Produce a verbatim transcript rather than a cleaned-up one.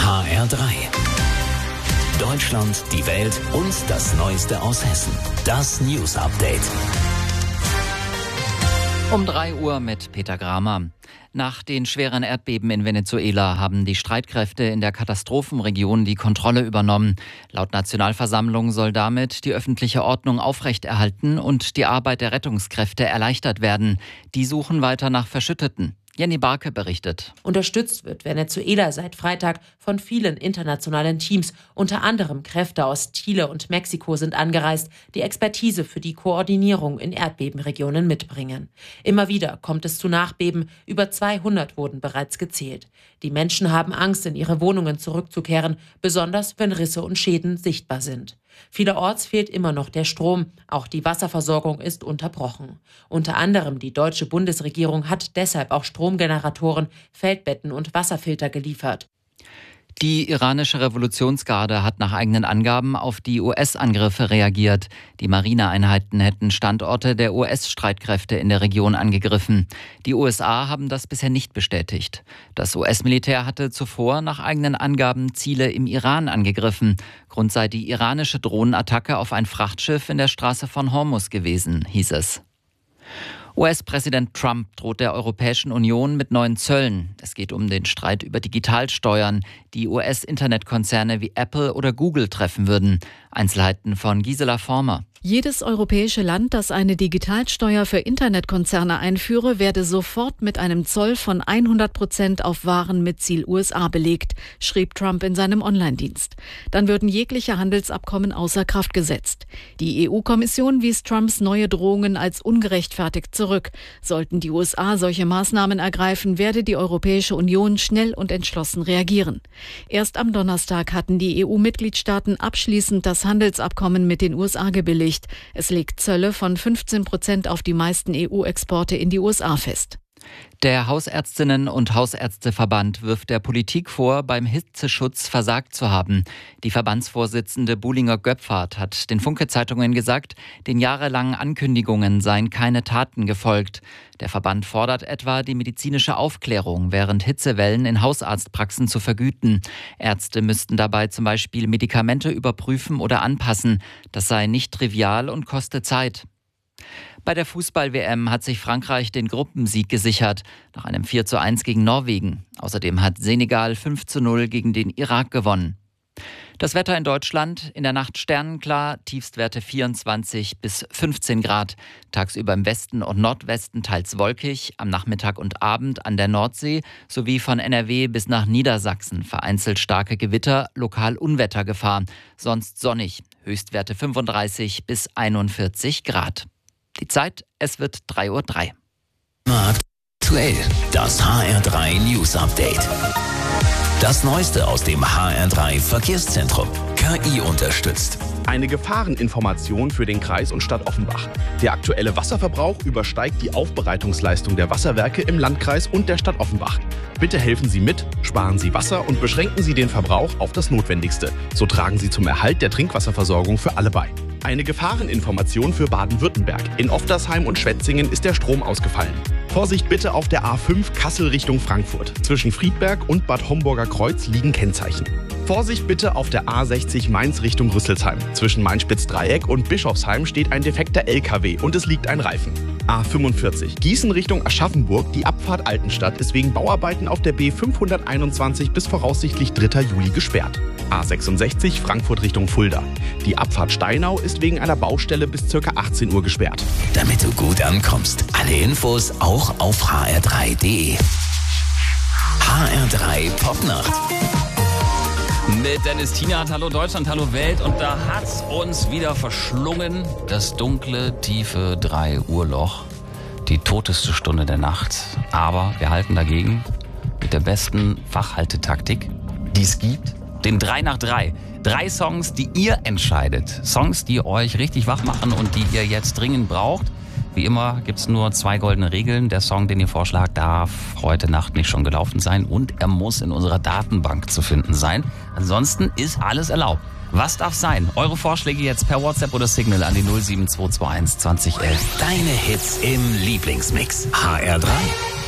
H R drei. Deutschland, die Welt und das Neueste aus Hessen. Das News Update. Um drei Uhr mit Peter Gramer. Nach den schweren Erdbeben in Venezuela haben die Streitkräfte in der Katastrophenregion die Kontrolle übernommen. Laut Nationalversammlung soll damit die öffentliche Ordnung aufrechterhalten und die Arbeit der Rettungskräfte erleichtert werden. Die suchen weiter nach Verschütteten. Jenny Barke berichtet. Unterstützt wird Venezuela seit Freitag von vielen internationalen Teams. Unter anderem Kräfte aus Chile und Mexiko sind angereist, die Expertise für die Koordinierung in Erdbebenregionen mitbringen. Immer wieder kommt es zu Nachbeben. Über zweihundert wurden bereits gezählt. Die Menschen haben Angst, in ihre Wohnungen zurückzukehren, besonders wenn Risse und Schäden sichtbar sind. Vielerorts fehlt immer noch der Strom. Auch die Wasserversorgung ist unterbrochen. Unter anderem die deutsche Bundesregierung hat deshalb auch Stromgeneratoren, Feldbetten und Wasserfilter geliefert. Die iranische Revolutionsgarde hat nach eigenen Angaben auf die U S-Angriffe reagiert. Die Marineeinheiten hätten Standorte der U S-Streitkräfte in der Region angegriffen. Die U S A haben das bisher nicht bestätigt. Das U S-Militär hatte zuvor nach eigenen Angaben Ziele im Iran angegriffen. Grund sei die iranische Drohnenattacke auf ein Frachtschiff in der Straße von Hormuz gewesen, hieß es. U S-Präsident Trump droht der Europäischen Union mit neuen Zöllen. Es geht um den Streit über Digitalsteuern, die U S-Internetkonzerne wie Apple oder Google treffen würden. Einzelheiten von Gisela Former. Jedes europäische Land, das eine Digitalsteuer für Internetkonzerne einführe, werde sofort mit einem Zoll von hundert Prozent auf Waren mit Ziel U S A belegt, schrieb Trump in seinem Online-Dienst. Dann würden jegliche Handelsabkommen außer Kraft gesetzt. Die E U-Kommission wies Trumps neue Drohungen als ungerechtfertigt zurück. Sollten die U S A solche Maßnahmen ergreifen, werde die Europäische Union schnell und entschlossen reagieren. Erst am Donnerstag hatten die E U-Mitgliedstaaten abschließend das Handelsabkommen mit den U S A gebilligt. Es legt Zölle von fünfzehn Prozent auf die meisten E U-Exporte in die U S A fest. Der Hausärztinnen- und Hausärzteverband wirft der Politik vor, beim Hitzeschutz versagt zu haben. Die Verbandsvorsitzende Buhlinger Göpfert hat den Funke-Zeitungen gesagt, den jahrelangen Ankündigungen seien keine Taten gefolgt. Der Verband fordert etwa, die medizinische Aufklärung während Hitzewellen in Hausarztpraxen zu vergüten. Ärzte müssten dabei zum Beispiel Medikamente überprüfen oder anpassen. Das sei nicht trivial und koste Zeit. Bei der Fußball-W M hat sich Frankreich den Gruppensieg gesichert, nach einem vier zu eins gegen Norwegen. Außerdem hat Senegal fünf zu null gegen den Irak gewonnen. Das Wetter in Deutschland: in der Nacht sternenklar, Tiefstwerte vierundzwanzig bis fünfzehn Grad. Tagsüber im Westen und Nordwesten teils wolkig, am Nachmittag und Abend an der Nordsee sowie von N R W bis nach Niedersachsen vereinzelt starke Gewitter, lokal Unwettergefahr. Sonst sonnig, Höchstwerte fünfunddreißig bis einundvierzig Grad. Die Zeit, es wird drei Uhr drei. Aktuell, das H R drei News Update. Das Neueste aus dem H R drei Verkehrszentrum. K I unterstützt. Eine Gefahreninformation für den Kreis und Stadt Offenbach. Der aktuelle Wasserverbrauch übersteigt die Aufbereitungsleistung der Wasserwerke im Landkreis und der Stadt Offenbach. Bitte helfen Sie mit, sparen Sie Wasser und beschränken Sie den Verbrauch auf das Notwendigste. So tragen Sie zum Erhalt der Trinkwasserversorgung für alle bei. Eine Gefahreninformation für Baden-Württemberg. In Oftersheim und Schwetzingen ist der Strom ausgefallen. Vorsicht bitte auf der A fünf Kassel Richtung Frankfurt. Zwischen Friedberg und Bad Homburger Kreuz liegen Kennzeichen. Vorsicht bitte auf der A sechzig Mainz Richtung Rüsselsheim. Zwischen Main-Spitz-Dreieck und Bischofsheim steht ein defekter L K W und es liegt ein Reifen. A fünfundvierzig Gießen Richtung Aschaffenburg. Die Abfahrt Altenstadt ist wegen Bauarbeiten auf der B fünfhunderteinundzwanzig bis voraussichtlich dritter Juli gesperrt. A sechsundsechzig Frankfurt Richtung Fulda. Die Abfahrt Steinau ist wegen einer Baustelle bis ca. achtzehn Uhr gesperrt. Damit du gut ankommst, alle Infos auch auf h r drei punkt d e. H R drei Popnacht. Mit Dennis Tienert, hallo Deutschland, hallo Welt. Und da hat's uns wieder verschlungen. Das dunkle, tiefe drei Uhr Loch. Die toteste Stunde der Nacht. Aber wir halten dagegen mit der besten Wachhaltetaktik, die es gibt. Den drei nach drei. Drei Songs, die ihr entscheidet. Songs, die euch richtig wach machen und die ihr jetzt dringend braucht. Wie immer gibt's nur zwei goldene Regeln. Der Song, den ihr vorschlagt, darf heute Nacht nicht schon gelaufen sein und er muss in unserer Datenbank zu finden sein. Ansonsten ist alles erlaubt. Was darf sein? Eure Vorschläge jetzt per WhatsApp oder Signal an die null sieben zwei zwei eins zwanzig elf. Deine Hits im Lieblingsmix. H R drei